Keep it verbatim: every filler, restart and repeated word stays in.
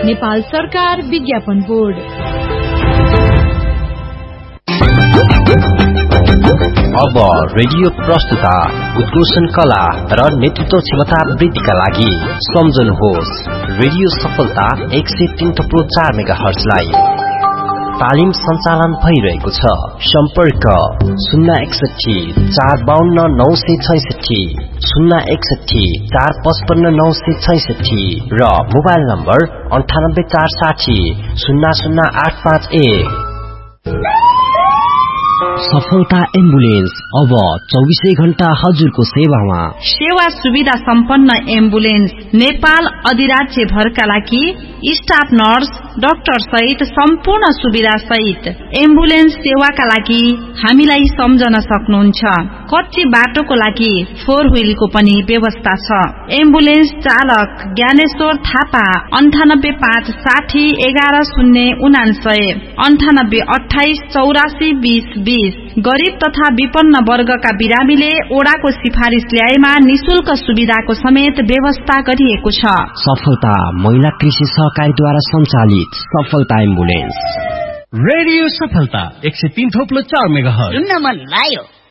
नेपाल सरकार विज्ञापन बोर्ड। अब रेडियो प्रस्तुता उद्घोषण कला र नेतृत्व क्षमता वृद्धिका लागि सम्झनुहोस् रेडियो सफलता एक सय तीन थप्लो चार मेगा हर्जलाई तालिम सञ्चालन भइरहेको छ। सम्पर्क शून्य एकसठी चार बाहन्न नौ सय छैसठी शून्य एकसठी चार पचपन्न नौ सय छैसठी र मोबाइल नम्बर अन्ठानब्बे चार साठी शून्य शून्य आठ पाँच एक। सफलता एम्बुलेन्स अब चौबीसै घण्टा हजुरको सेवामा। सेवा सुविधा सम्पन्न एम्बुलेन्स नेपाल अधिराज्य भरका लागि स्टाफ नर्स डाक्टर सहित सम्पूर्ण सुविधा सहित एम्बुलेन्स सेवाका लागि हामीलाई सम्झन सक्नुहुन्छ। कच्ची बाटोको लागि फोर व्हीलको पनि व्यवस्था छ। एम्बुलेन्स चालक ज्ञानेश्वर थापा अन्ठानब्बे पाँच साठी एघार शून्य उनान्सय अन्ठानब्बे अठाइस चौरासी बीस बीस। गरीब तथा विपन्न वर्गका बिरामीले ओडाको सिफारिस ल्याएमा निशुल्क सुविधाको समेत व्यवस्था गरिएको छ। सफलता महिला कृषि सहकारीद्वारा सञ्चालित सफलता एम्बुलेन्स। रेडियो सफलता एक सय तीन थोप्लो चार मेगा हर्ज। सुन्न मन लाग्यो।